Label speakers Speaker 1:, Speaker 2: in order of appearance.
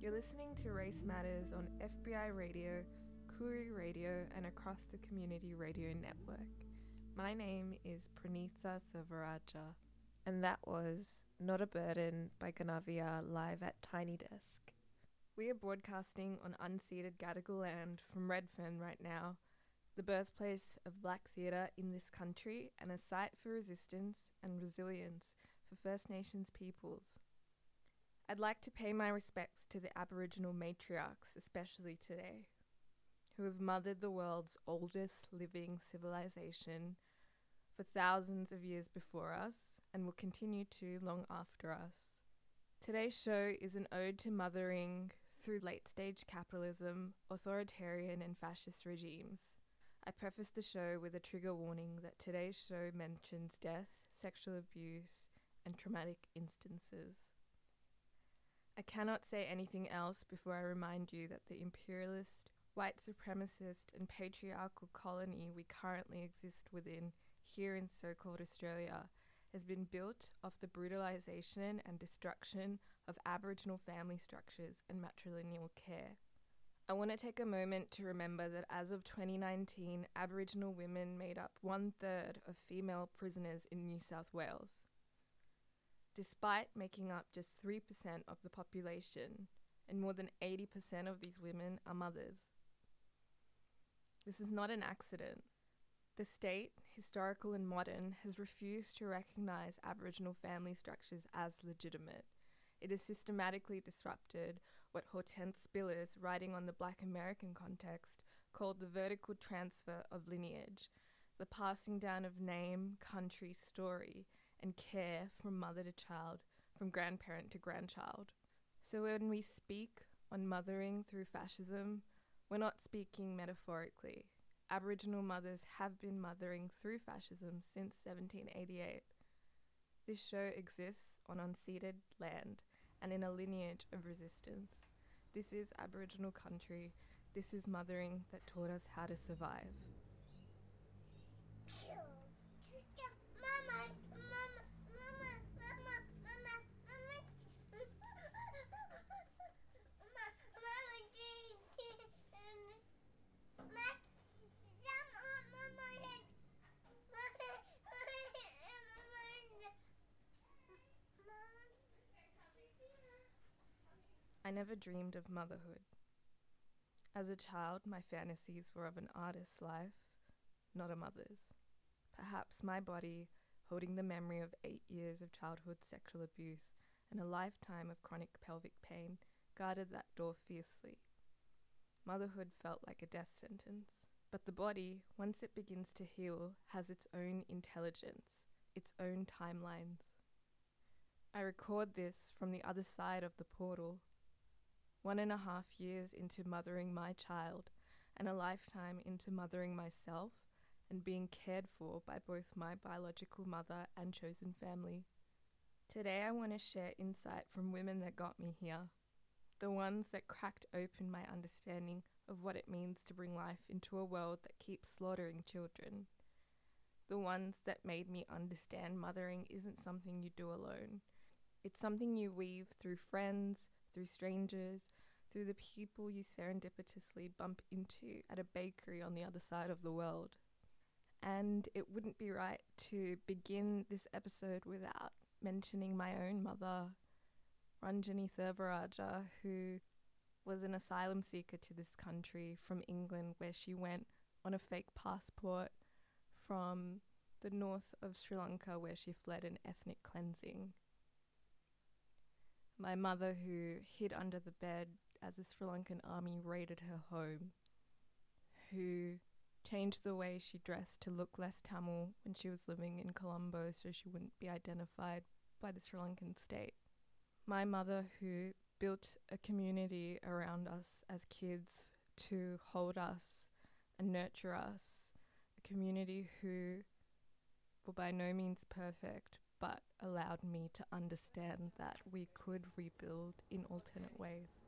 Speaker 1: You're listening to Race Matters on FBI Radio, Kuri Radio, and across the Community Radio Network. My name is Pranitha Thavaraja, and that was Not a Burden by Ganavia live at Tiny Desk. We are broadcasting on unceded Gadigal land from Redfern right now, the birthplace of Black theatre in this country and a site for resistance and resilience for First Nations peoples. I'd like to pay my respects to the Aboriginal matriarchs, especially today, who have mothered the world's oldest living civilization for thousands of years before us and will continue to long after us. Today's show is an ode to mothering through late-stage capitalism, authoritarian and fascist regimes. I preface the show with a trigger warning that today's show mentions death, sexual abuse, and traumatic instances. I cannot say anything else before I remind you that the imperialist, white supremacist and patriarchal colony we currently exist within here in so-called Australia has been built off the brutalisation and destruction of Aboriginal family structures and matrilineal care. I want to take a moment to remember that as of 2019, Aboriginal women made up 1/3 of female prisoners in New South Wales, despite making up just 3% of the population, and more than 80% of these women are mothers. This is not an accident. The state, historical and modern, has refused to recognise Aboriginal family structures as legitimate. It has systematically disrupted what Hortense Spillers, writing on the Black American context, called the vertical transfer of lineage, the passing down of name, country, story, and care from mother to child, from grandparent to grandchild. So when we speak on mothering through fascism, we're not speaking metaphorically. Aboriginal mothers have been mothering through fascism since 1788. This show exists on unceded land and in a lineage of resistance. This is Aboriginal country. This is mothering that taught us how to survive. I never dreamed of motherhood. As a child, my fantasies were of an artist's life, not a mother's. Perhaps my body, holding the memory of 8 years of childhood sexual abuse and a lifetime of chronic pelvic pain, guarded that door fiercely. Motherhood felt like a death sentence. But the body, once it begins to heal, has its own intelligence, its own timelines. I record this from the other side of the portal, 1.5 years into mothering my child, and a lifetime into mothering myself and being cared for by both my biological mother and chosen family. Today I want to share insight from women that got me here, the ones that cracked open my understanding of what it means to bring life into a world that keeps slaughtering children, the ones that made me understand mothering isn't something you do alone. It's something you weave through friends, through strangers, through the people you serendipitously bump into at a bakery on the other side of the world. And it wouldn't be right to begin this episode without mentioning my own mother, Ranjani Thavaraja, who was an asylum seeker to this country from England, where she went on a fake passport from the north of Sri Lanka, where she fled an ethnic cleansing. My mother, who hid under the bed as the Sri Lankan army raided her home, who changed the way she dressed to look less Tamil when she was living in Colombo so she wouldn't be identified by the Sri Lankan state. My mother, who built a community around us as kids to hold us and nurture us, a community who were by no means perfect, but allowed me to understand that we could rebuild in alternate ways.